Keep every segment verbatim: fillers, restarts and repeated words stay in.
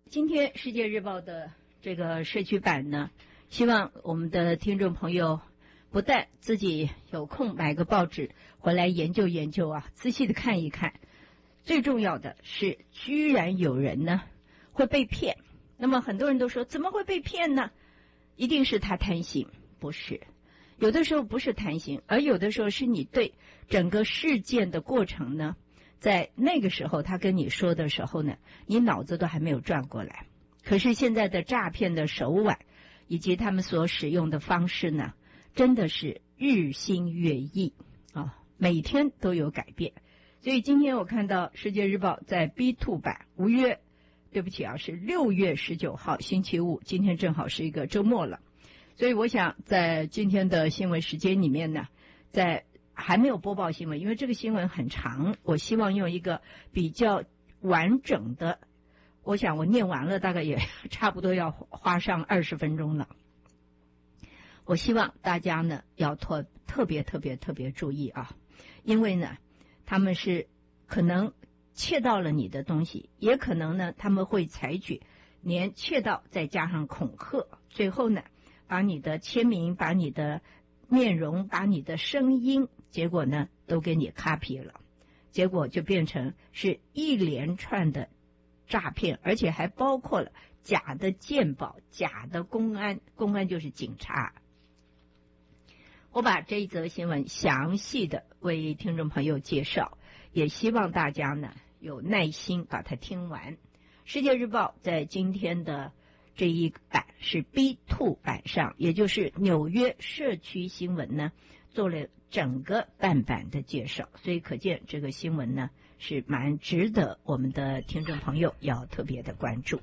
今天《世界日报》的这个社区版呢，希望我们的听众朋友不但自己有空买个报纸回来研究研究啊，仔细的看一看。最重要的是，居然有人呢会被骗。那么很多人都说，怎么会被骗呢？一定是他贪心，不是。有的时候不是贪心，而有的时候是你对整个事件的过程呢，在那个时候他跟你说的时候呢，你脑子都还没有转过来。可是现在的诈骗的手腕以及他们所使用的方式呢，真的是日新月异啊，每天都有改变。所以今天我看到《世界日报》在 B 二 版，五月，对不起啊，是六月十九号星期五，今天正好是一个周末了。所以我想在今天的新闻时间里面呢，在还没有播报新闻，因为这个新闻很长，我希望用一个比较完整的，我想我念完了大概也差不多要花上二十分钟了。我希望大家呢要特特别特别特别注意啊，因为呢他们是可能窃盗了你的东西，也可能呢他们会采取连窃盗再加上恐吓，最后呢把你的签名、把你的面容、把你的声音，结果呢都给你 copy 了，结果就变成是一连串的诈骗，而且还包括了假的健保、假的公安，公安就是警察。我把这一则新闻详细的为听众朋友介绍，也希望大家呢有耐心把它听完。世界日报在今天的这一版是 B 二 版上，也就是纽约社区新闻呢做了整个半版的介绍，所以可见这个新闻呢是蛮值得我们的听众朋友要特别的关注。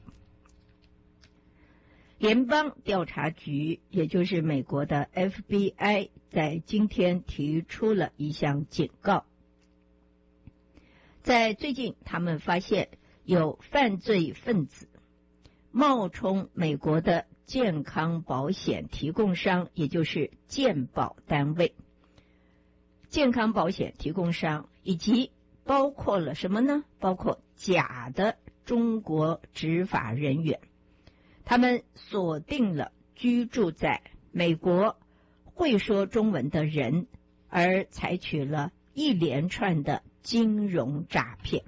联邦调查局，也就是美国的 F B I， 在今天提出了一项警告。在最近他们发现有犯罪分子冒充美国的健康保险提供商，也就是健保单位、健康保险提供商，以及包括了什么呢？包括假的中国执法人员。他们锁定了居住在美国会说中文的人，而采取了一连串的金融诈骗。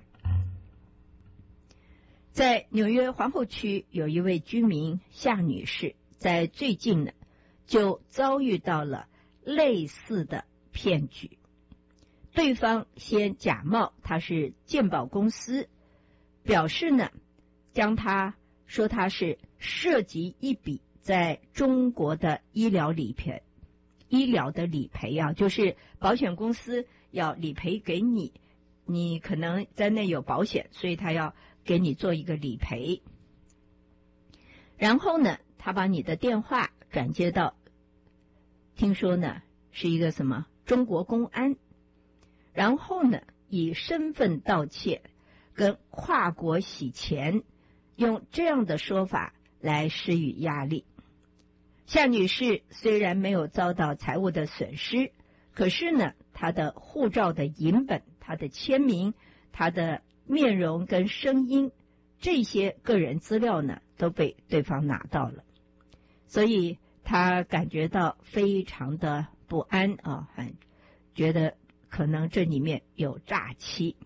在纽约皇后区有一位居民夏女士，在最近呢就遭遇到了类似的骗局。对方先假冒他是健保公司，表示呢将他说他是涉及一笔在中国的医疗理赔，医疗的理赔啊，就是保险公司要理赔给你，你可能在内有保险，所以他要给你做一个理赔。然后呢，他把你的电话转接到，听说呢是一个什么中国公安，然后呢以身份盗窃跟跨国洗钱，用这样的说法来施予压力。夏女士虽然没有遭到财务的损失，可是呢她的护照的影本、她的签名、她的面容跟声音，这些个人资料呢都被对方拿到了，所以她感觉到非常的不安啊，很觉得可能这里面有诈欺。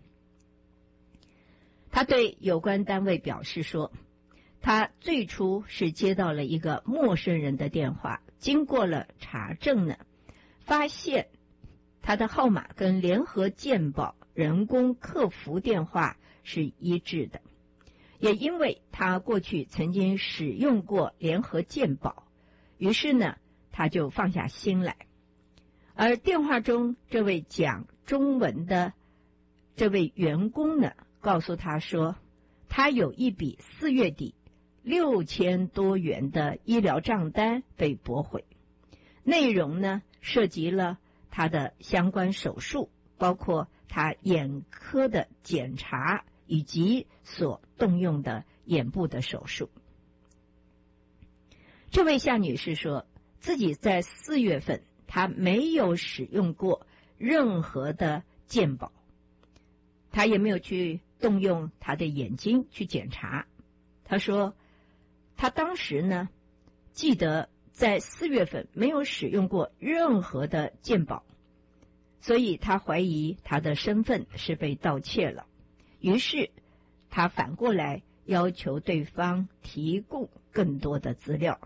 他对有关单位表示说，他最初是接到了一个陌生人的电话，经过了查证呢，发现他的号码跟联合健保人工客服电话是一致的，也因为他过去曾经使用过联合健保，于是呢他就放下心来。而电话中这位讲中文的这位员工呢告诉他说，他有一笔四月底六千多元的医疗账单被驳回，内容呢涉及了他的相关手术，包括他眼科的检查以及所动用的眼部的手术。这位夏女士说，自己在四月份她没有使用过任何的健保，她也没有去动用她的眼睛去检查， 他说他当时呢记得在四月份没有使用过任何的健保，所以他怀疑他的身份是被盗窃了，于是他反过来要求对方提供更多的资料。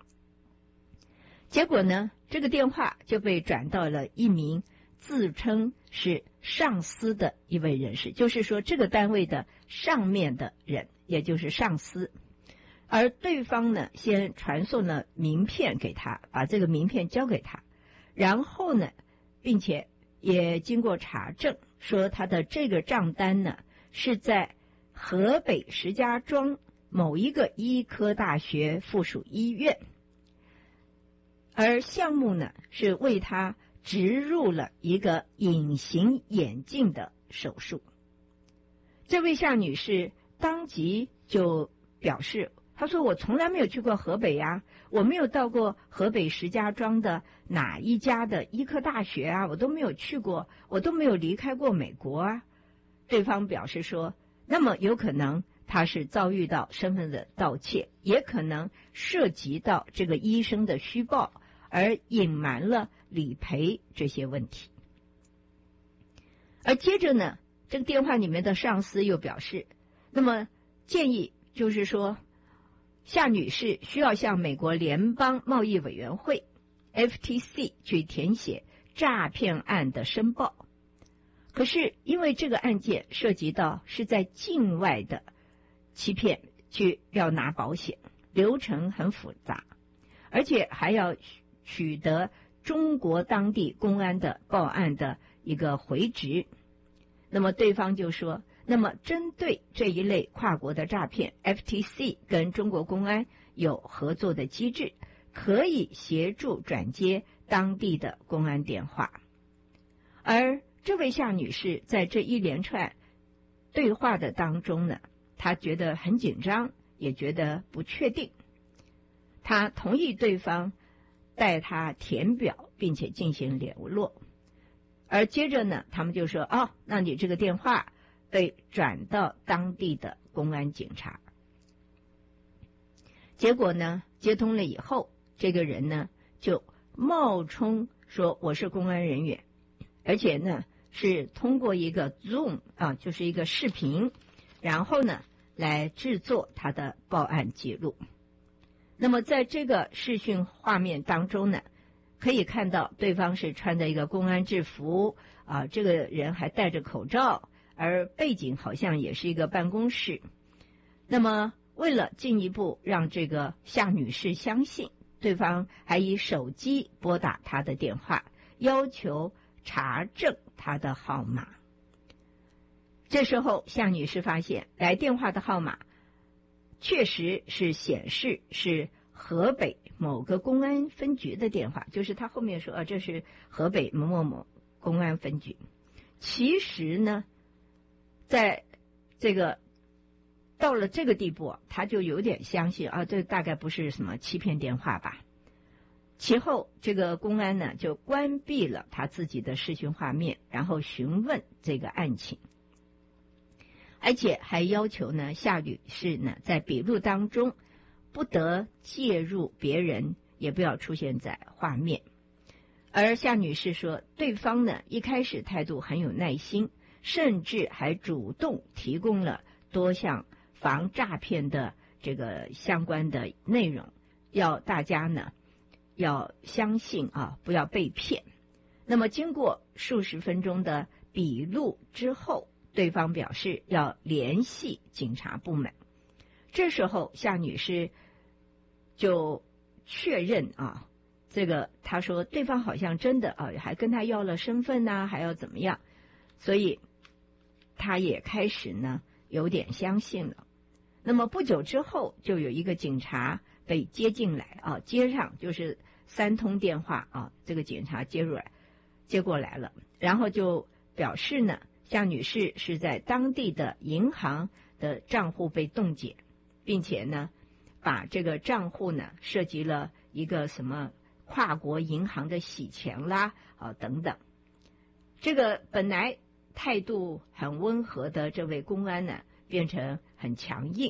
结果呢，这个电话就被转到了一名自称是上司的一位人士，就是说这个单位的上面的人，也就是上司。而对方呢，先传送了名片给他，把这个名片交给他，然后呢，并且也经过查证，说他的这个账单呢，是在河北石家庄某一个医科大学附属医院，而项目呢，是为他植入了一个隐形眼镜的手术。这位夏女士当即就表示，她说我从来没有去过河北呀、啊，我没有到过河北石家庄的哪一家的医科大学啊，我都没有去过，我都没有离开过美国啊。对方表示说，那么有可能他是遭遇到身份的盗窃，也可能涉及到这个医生的虚报，而隐瞒了理赔这些问题。而接着呢，这个电话里面的上司又表示，那么建议就是说，夏女士需要向美国联邦贸易委员会 F T C 去填写诈骗案的申报。可是因为这个案件涉及到是在境外的欺骗，去要拿保险，流程很复杂，而且还要取得中国当地公安的报案的一个回执。那么对方就说，那么针对这一类跨国的诈骗， F T C 跟中国公安有合作的机制，可以协助转接当地的公安电话。而这位夏女士在这一连串对话的当中呢，她觉得很紧张，也觉得不确定。她同意对方带她填表，并且进行联络。而接着呢，他们就说，哦，那你这个电话被转到当地的公安警察。结果呢，接通了以后，这个人呢就冒充说我是公安人员，而且呢是通过一个 Zoom 啊，就是一个视频，然后呢来制作他的报案记录。那么在这个视讯画面当中呢，可以看到对方是穿着一个公安制服啊，这个人还戴着口罩，而背景好像也是一个办公室。那么为了进一步让这个夏女士相信，对方还以手机拨打她的电话，要求查证她的号码。这时候夏女士发现来电话的号码确实是显示是河北某个公安分局的电话，就是他后面说啊，这是河北某某某公安分局。其实呢，在这个到了这个地步，他就有点相信啊，这大概不是什么欺骗电话吧。其后这个公安呢就关闭了他自己的视讯画面，然后询问这个案情，而且还要求呢夏女士呢在笔录当中不得介入别人，也不要出现在画面。而夏女士说，对方呢一开始态度很有耐心，甚至还主动提供了多项防诈骗的这个相关的内容，要大家呢要相信啊，不要被骗。那么经过数十分钟的笔录之后，对方表示要联系警察部门。这时候夏女士就确认啊，这个她说对方好像真的啊，还跟她要了身份呐、啊，还要怎么样，所以她也开始呢有点相信了。那么不久之后，就有一个警察被接进来啊，接上就是三通电话啊，这个警察接入来接过来了，然后就表示呢，夏女士是在当地的银行的账户被冻结，并且呢把这个账户呢涉及了一个什么跨国银行的洗钱啦啊等等。这个本来态度很温和的这位公安呢变成很强硬，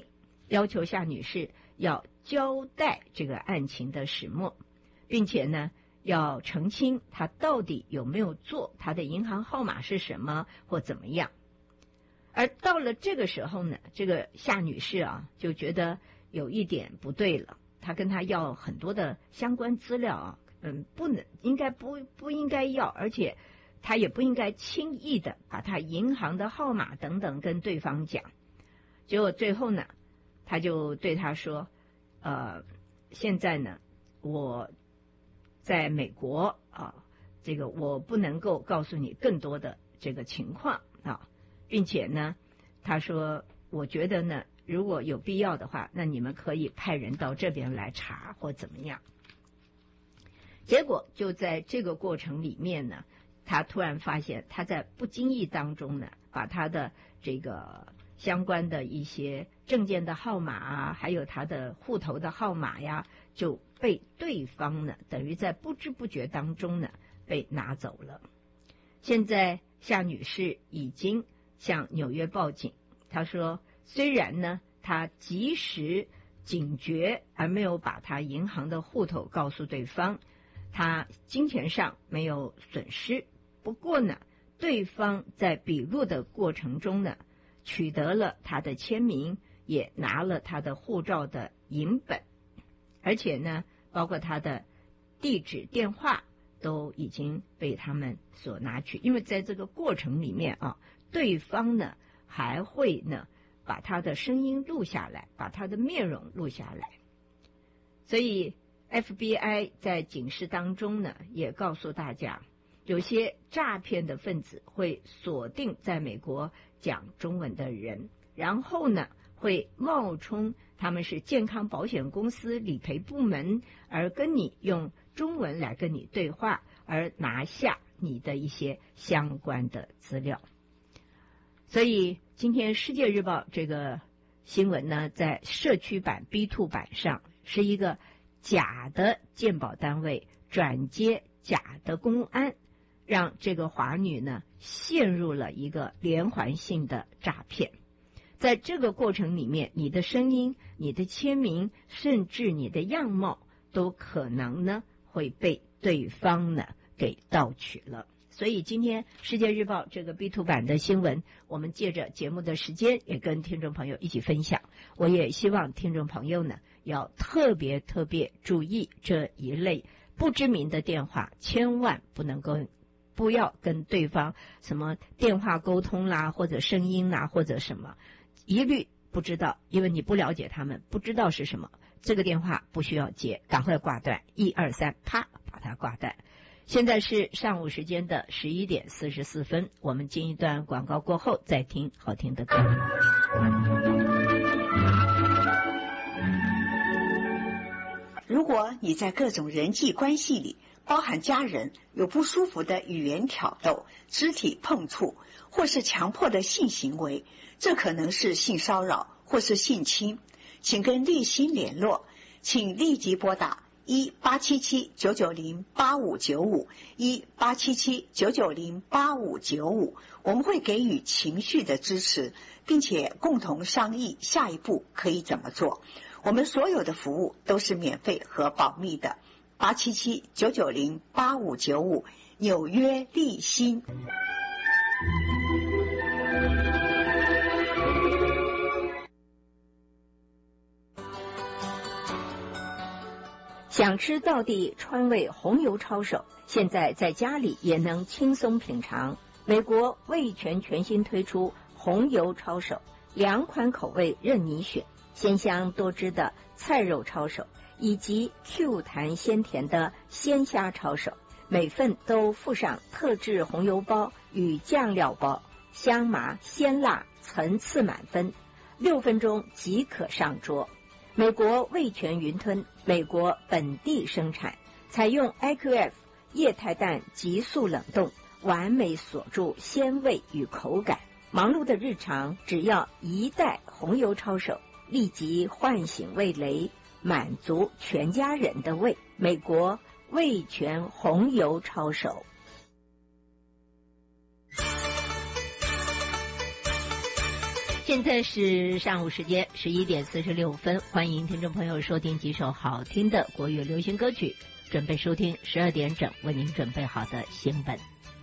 要求夏女士要交代这个案情的始末，并且呢要澄清她到底有没有做，她的银行号码是什么或怎么样。而到了这个时候呢，这个夏女士啊就觉得有一点不对了，她跟她要很多的相关资料啊，嗯，不能应该不不应该要，而且她也不应该轻易的把她银行的号码等等跟对方讲。结果最后呢，她就对他说，呃，现在呢我在美国啊，这个我不能够告诉你更多的这个情况啊。并且呢，他说我觉得呢，如果有必要的话，那你们可以派人到这边来查或怎么样。结果就在这个过程里面呢，他突然发现他在不经意当中呢，把他的这个相关的一些证件的号码啊，还有他的户头的号码呀，就被对方呢等于在不知不觉当中呢被拿走了。现在夏女士已经向纽约报警，她说虽然呢她及时警觉而没有把她银行的户头告诉对方，她金钱上没有损失，不过呢对方在笔录的过程中呢取得了她的签名，也拿了她的护照的影本，而且呢包括她的地址电话都已经被他们所拿去。因为在这个过程里面啊，对方呢还会呢把他的声音录下来，把他的面容录下来。所以 F B I 在警示当中呢也告诉大家，有些诈骗的分子会锁定在美国讲中文的人，然后呢会冒充他们是健康保险公司理赔部门，而跟你用中文来跟你对话，而拿下你的一些相关的资料。所以今天世界日报这个新闻呢，在社区版 B 二 版上是一个假的健保单位转接假的公安，让这个华女呢陷入了一个连环性的诈骗。在这个过程里面，你的声音、你的签名，甚至你的样貌都可能呢会被对方呢给盗取了。所以今天世界日报这个 B 二 版的新闻，我们借着节目的时间也跟听众朋友一起分享。我也希望听众朋友呢要特别特别注意这一类不知名的电话，千万不能够不要跟对方什么电话沟通啦，或者声音啦，或者什么，一律不知道，因为你不了解他们，不知道是什么，这个电话不需要接，赶快挂断，一二三，啪，把它挂断。现在是上午时间的十一点四十四分，我们进一段广告过后再听好听的歌。 如果你在各种人际关系里，包含家人，有不舒服的语言挑逗、肢体碰触或是强迫的性行为，这可能是性骚扰或是性侵，请跟立新联络，请立即拨打一八七七九九零八五九五一八七七九九零八五九五，我们会给予情绪的支持，并且共同商议下一步可以怎么做。我们所有的服务都是免费和保密的。八七七九九零八五九五，纽约立新。 想吃道地川味红油抄手，现在在家里也能轻松品尝。美国味全全新推出红油抄手，两款口味任你选，鲜香多汁的菜肉抄手，以及 Q 弹鲜甜的鲜虾抄手，每份都附上特制红油包与酱料包，香麻鲜辣层次满分，六分钟即可上桌。美国味全云吞，美国本地生产，采用 I Q F 液态氮急速冷冻，完美锁住鲜味与口感。忙碌的日常，只要一袋红油抄手，立即唤醒味蕾，满足全家人的胃。美国味全红油抄手。 现在是上午时间十一点四十六分，欢迎听众朋友收听几首好听的国语流行歌曲，准备收听十二点整为您准备好的新闻。